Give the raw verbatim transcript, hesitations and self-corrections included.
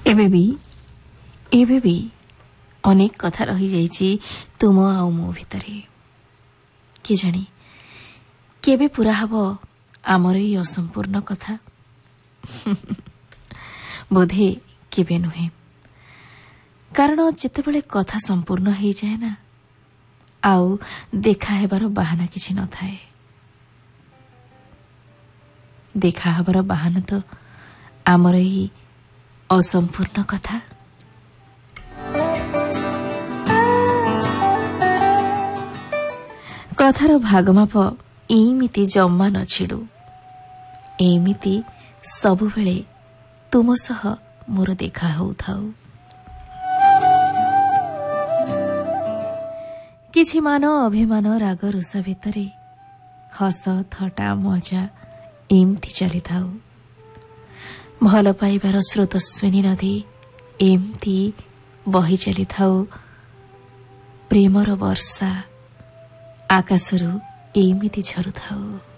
एबे भी एबे भी अनेक कथा रही जाइछि तुम आउ मो भितरे कि जानी केबे पूरा हब आमर ई असंपूर्ण कथा बोधे केबे नुहे कारण जितेबेले कथा संपूर्ण हो जाए ना आउ देखा हेबार बाहाना किछि न थाए देखा हेबार बाहाना तो आमर ई असंपूर्ण कथा कथार भागमाप एमिति जम्मा न छिडु एमिति सबु बेले तुम सह मोर देखा होउथाउ किछि मान अभिमान राग रुषा भितरे हस थटा मजा एमती चली थाउ भल पाइबार स्रोतस्विनी नदी एमती बही चली थाउ प्रेमर वर्षा आकाशरू एमिति झरुथाउ।